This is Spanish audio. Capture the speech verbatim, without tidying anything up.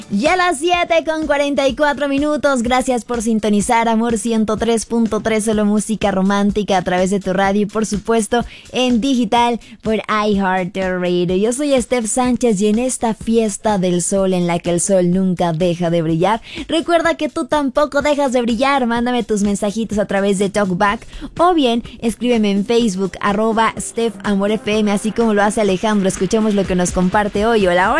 Ya a las siete con cuarenta y cuatro minutos, gracias por sintonizar Amor ciento tres punto tres, solo música romántica a través de tu radio y por supuesto en digital por iHeartRadio. Yo soy Steph Sánchez y en esta fiesta del sol en la que el sol nunca deja de brillar, recuerda que tú tampoco dejas de brillar. Mándame tus mensajitos a través de TalkBack o bien escríbeme en Facebook arroba Steph Amor F M, así como lo hace Alejandro. Escuchemos lo que nos comparte hoy. Hola, hola.